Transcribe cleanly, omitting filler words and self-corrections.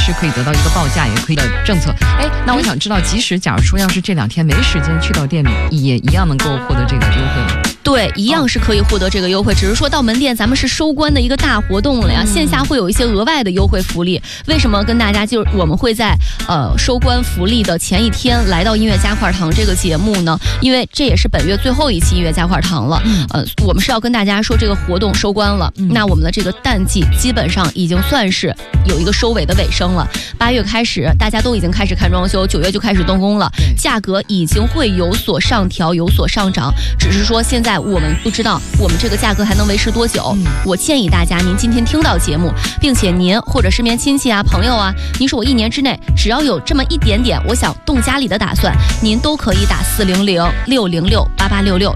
时可以得到一个报价，也可以的政策。哎，那我想知道，即使假如说要是这2天没时间去到店里，也一样能够获得这个优惠吗？ 对，一样是可以获得这个优惠，只是说到门店咱们是收官的一个大活动了呀，线下会有一些额外的优惠福利。为什么跟大家就是我们会在收官福利的前一天来到音乐加块糖这个节目呢？因为这也是本月最后一期音乐加块糖了，我们是要跟大家说这个活动收官了，那我们的这个淡季基本上已经算是有一个收尾的尾声了。8月开始，大家都已经开始看装修，9月就开始动工了，价格已经会有所上调，有所上涨，只是说现在我们不知道我们这个价格还能维持多久。我建议大家，您今天听到节目，并且您或者身边亲戚啊、朋友啊，您说我1年之内只要有这么一点点我想动家里的打算，您都可以打400-606-8866